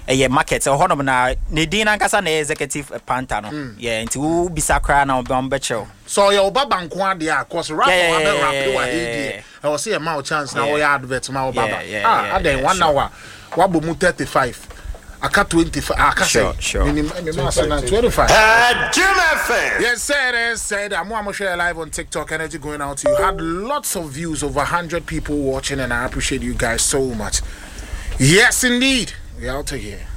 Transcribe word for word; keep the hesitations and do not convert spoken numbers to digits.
a market or honor na Nedina Casa executive pantano. Yeah, into Bisakra now Bombecho. So your baba nkwa dia cause rap or rap wa here. I was see a mouth chance now we advert my baba. Ah, then one hour. Wabo mu thirty-five. Aka twenty-five. Aka sure, sure. twenty-five. Uh, Jim F M. Yes, sir. Yes, said I'm going to share live on TikTok. Energy going out to you. Had lots of views, over one hundred people watching, and I appreciate you guys so much. Yes, indeed. We're out of here.